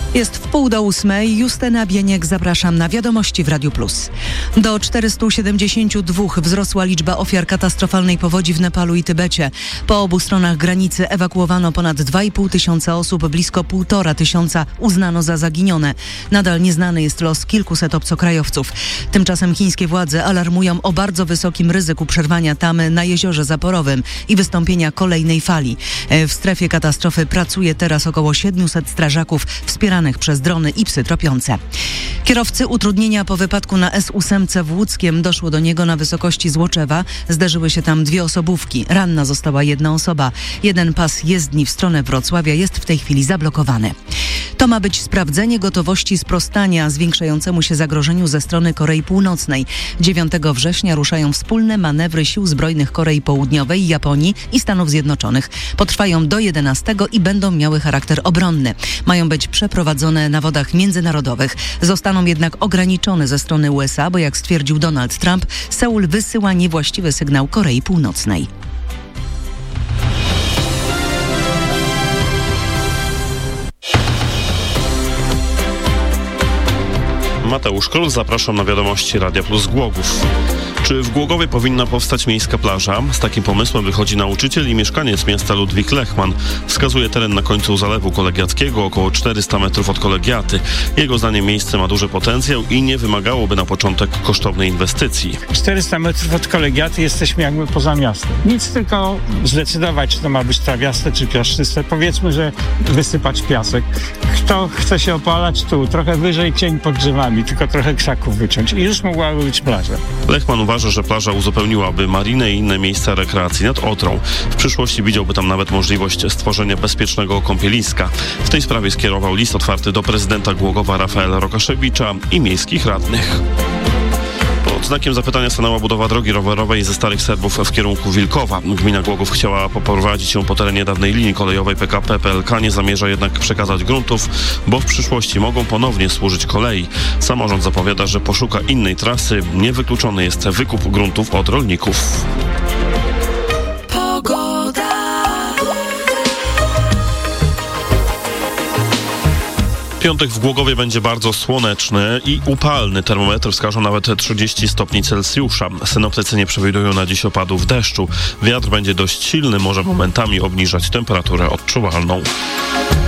Jest 7:30. Justyna Bieniek, zapraszam na Wiadomości w Radiu Plus. Do 472 wzrosła liczba ofiar katastrofalnej powodzi w Nepalu i Tybecie. Po obu stronach granicy ewakuowano ponad 2,5 tysiąca osób, blisko 1,5 tysiąca uznano za zaginione. Nadal nieznany jest los kilkuset obcokrajowców. Tymczasem chińskie władze alarmują o bardzo wysokim ryzyku przerwania tamy na jeziorze Zaporowym i wystąpienia kolejnej fali. W strefie katastrofy pracuje teraz około 700 strażaków wspieranych przez drony i psy tropiące. Kierowcy utrudnienia po wypadku na S8 w Łódzkiem. Doszło do niego na wysokości Złoczewa. Zderzyły się tam 2 osobówki. Ranna została 1 osoba. Jeden pas jezdni w stronę Wrocławia jest w tej chwili zablokowany. To ma być sprawdzenie gotowości sprostania zwiększającemu się zagrożeniu ze strony Korei Północnej. 9 września ruszają wspólne manewry sił zbrojnych Korei Południowej, Japonii i Stanów Zjednoczonych. Potrwają do 11 i będą miały charakter obronny. Mają być przeprowadzone na wodach międzynarodowych. Zostaną jednak ograniczone ze strony USA, bo jak stwierdził Donald Trump, Seul wysyła niewłaściwy sygnał Korei Północnej. Mateusz Król, zapraszam na Wiadomości Radia Plus Głogów. Czy w Głogowie powinna powstać miejska plaża? Z takim pomysłem wychodzi nauczyciel i mieszkaniec miasta Ludwik Lechman. Wskazuje teren na końcu Zalewu Kolegiackiego, około 400 metrów od Kolegiaty. Jego zdaniem miejsce ma duży potencjał i nie wymagałoby na początek kosztownej inwestycji. 400 metrów od Kolegiaty jesteśmy jakby poza miastem. Nic, tylko zdecydować, czy to ma być trawiaste, czy piaszczyste. Powiedzmy, że wysypać piasek. Kto chce się opalać tu, trochę wyżej cień pod drzewami, tylko trochę krzaków wyciąć i już mogłaby być plaża. Lechman uważa, że plaża uzupełniłaby marinę i inne miejsca rekreacji nad Odrą. W przyszłości widziałby tam nawet możliwość stworzenia bezpiecznego kąpieliska. W tej sprawie skierował list otwarty do prezydenta Głogowa Rafaela Rokaszewicza i miejskich radnych. Pod znakiem zapytania stanęła budowa drogi rowerowej ze Starych Serbów w kierunku Wilkowa. Gmina Głogów chciała poprowadzić ją po terenie dawnej linii kolejowej PKP PLK, nie zamierza jednak przekazać gruntów, bo w przyszłości mogą ponownie służyć kolei. Samorząd zapowiada, że poszuka innej trasy. Niewykluczony jest wykup gruntów od rolników. Piątek w Głogowie będzie bardzo słoneczny i upalny. Termometry wskażą nawet 30 stopni Celsjusza. Synoptycy nie przewidują na dziś opadów deszczu. Wiatr będzie dość silny, może momentami obniżać temperaturę odczuwalną.